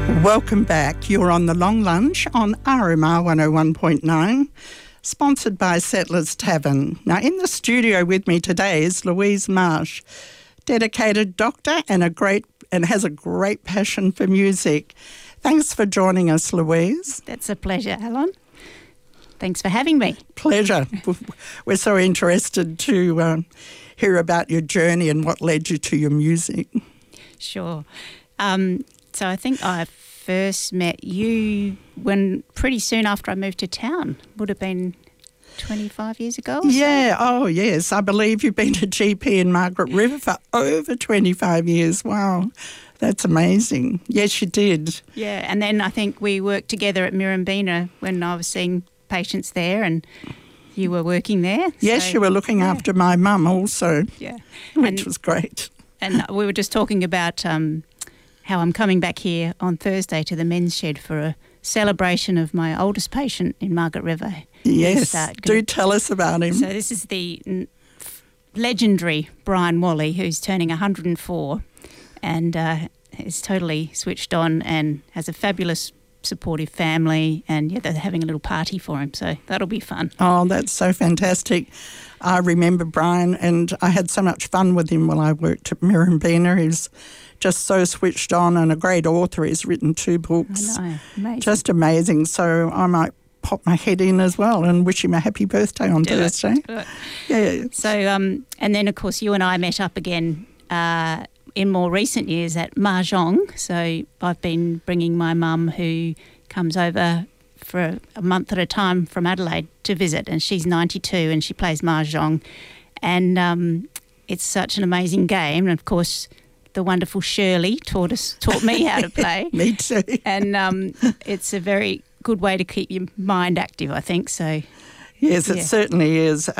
Welcome back. You're on The Long Lunch on RMR 101.9, sponsored by Settlers Tavern. Now, in the studio with me today is Louise Marsh, dedicated doctor and has a great passion for music. Thanks for joining us, Louise. That's a pleasure, Helen. Thanks for having me. Pleasure. We're so interested to hear about your journey and what led you to your music. Sure. So I think I first met you when pretty soon after I moved to town. Would have been 25 years ago or Yeah, so? Oh yes. I believe you've been a GP in Margaret River for over 25 years. Wow, that's amazing. Yes, you did. Yeah, and then I think we worked together at Mirrabina when I was seeing patients there and you were working there. Yes, so, you were looking after my mum also, which was great. And we were just talking about how I'm coming back here on Thursday to the Men's Shed for a celebration of my oldest patient in Margaret River. Yes, do tell us about him. So this is the legendary Brian Wally, who's turning 104 and is totally switched on and has a fabulous supportive family, and they're having a little party for him, so that'll be fun. Oh, that's so fantastic. I remember Brian, and I had so much fun with him while I worked at Mirrabina. He's just so switched on and a great author. He's written 2 books. I know, amazing. Just amazing. So I might pop my head in as well and wish him a happy birthday on Thursday. Do it. Yeah. So, and then of course you and I met up again in more recent years at Mahjong. So I've been bringing my mum, who comes over for a month at a time from Adelaide to visit, and she's 92 and she plays Mahjong. And it's such an amazing game. And of course, the wonderful Shirley taught me how to play. Me too. And it's a very good way to keep your mind active, I think. So yes, it certainly is.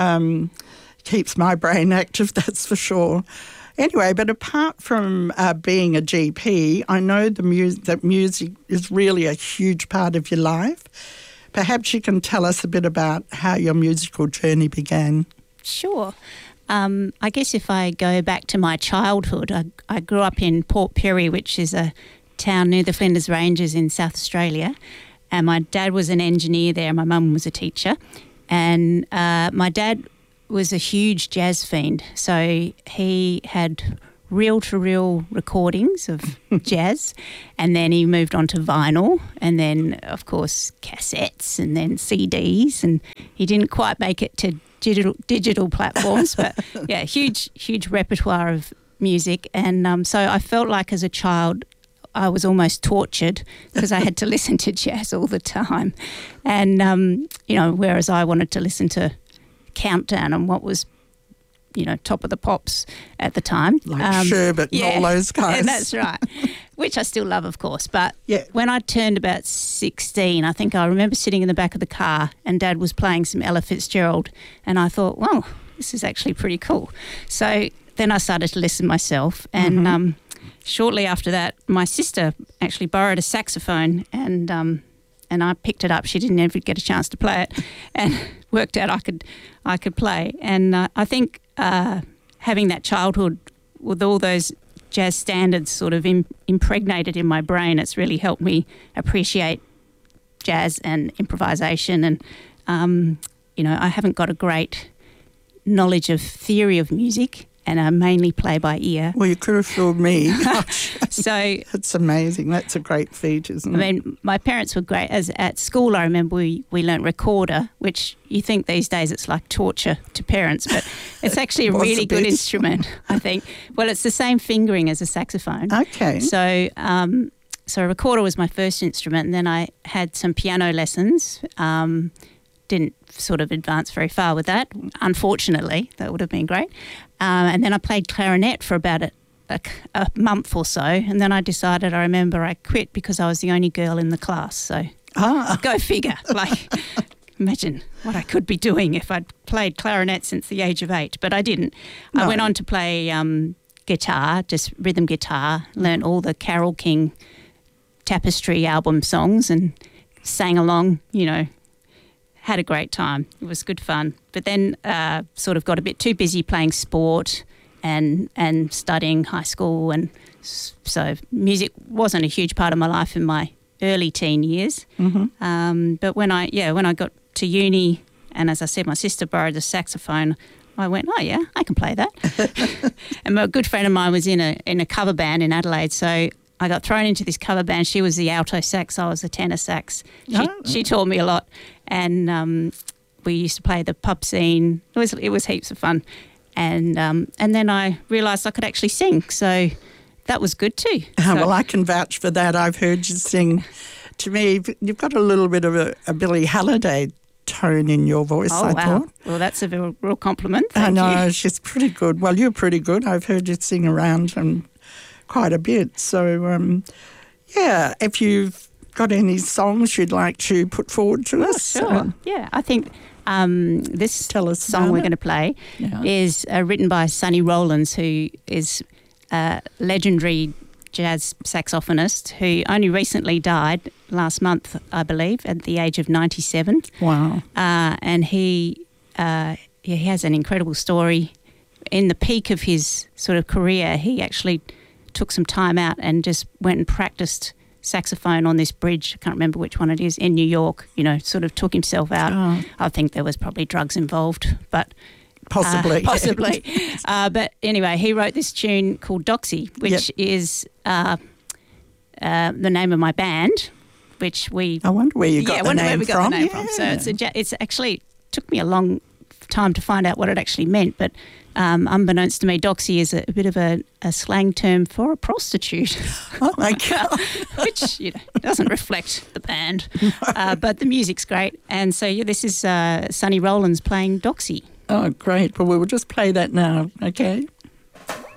Keeps my brain active, that's for sure. Anyway, but apart from being a GP, I know that music is really a huge part of your life. Perhaps you can tell us a bit about how your musical journey began. Sure. I guess if I go back to my childhood, I grew up in Port Perry, which is a town near the Flinders Ranges in South Australia. And my dad was an engineer there. My mum was a teacher. And my dad was a huge jazz fiend. So he had reel-to-reel recordings of jazz, and then he moved on to vinyl, and then, of course, cassettes, and then CDs. And he didn't quite make it to digital platforms, but huge repertoire of music. And so I felt like as a child I was almost tortured because I had to listen to jazz all the time. And whereas I wanted to listen to Countdown and what was top of the pops at the time, like Sherbet and all those guys. And that's right, which I still love, of course. But when I turned about 16, I think I remember sitting in the back of the car and Dad was playing some Ella Fitzgerald, and I thought, well, this is actually pretty cool. So then I started to listen myself, and shortly after that, my sister actually borrowed a saxophone, and I picked it up. She didn't ever get a chance to play it, and worked out I could play. And I think having that childhood with all those jazz standards sort of impregnated in my brain, it's really helped me appreciate jazz and improvisation. And I haven't got a great knowledge of theory of music, and I mainly play by ear. Well, you could have fooled me. So it's amazing. That's a great feat, isn't it? I mean, my parents were great. As at school, I remember we learnt recorder, which you think these days it's like torture to parents, but it's actually a really good instrument, I think. Well, it's the same fingering as a saxophone. Okay. So a recorder was my first instrument, and then I had some piano lessons. Didn't sort of advance very far with that, unfortunately. That would have been great. And then I played clarinet for about a month or so, and then I decided, I remember I quit because I was the only girl in the class. So go figure. Like, imagine what I could be doing if I'd played clarinet since the age of 8, but I didn't. No. I went on to play guitar, just rhythm guitar, learnt all the Carole King Tapestry album songs and sang along, had a great time. It was good fun. But then sort of got a bit too busy playing sport and studying high school, and So music wasn't a huge part of my life in my early teen years. But when I got to uni, and as I said, my sister borrowed a saxophone, I went, oh yeah, I can play that. And a good friend of mine was in a cover band in Adelaide, so I got thrown into this cover band. She was the alto sax, I was the tenor sax. She taught me a lot, and we used to play the pub scene. It was heaps of fun, and then I realised I could actually sing, so that was good too. Well, I can vouch for that. I've heard you sing. To me, you've got a little bit of a Billie Holiday tone in your voice, I thought. Well, that's a real compliment. Thank I know, you. she's pretty good. Well, you're pretty good. I've heard you sing around quite a bit. So, if you've got any songs you'd like to put forward to us. Sure. I think this Tell us song we're going to play is written by Sonny Rollins, who is a legendary jazz saxophonist who only recently died last month, I believe, at the age of 97. Wow. And he has an incredible story. In the peak of his sort of career, he actually took some time out and just went and practiced saxophone on this bridge. I can't remember which one it is, in New York, sort of took himself out. Oh. I think there was probably drugs involved, but... Possibly. But anyway, he wrote this tune called Doxy, which is the name of my band, which we... I wonder where you got the name from. where we got the name from. So it's actually took me a long time to find out what it actually meant, but unbeknownst to me, Doxy is a bit of a slang term for a prostitute. Oh my God. Which doesn't reflect the band, but the music's great. And so this is Sonny Rollins playing Doxy. Oh, great. Well, we'll just play that now, okay?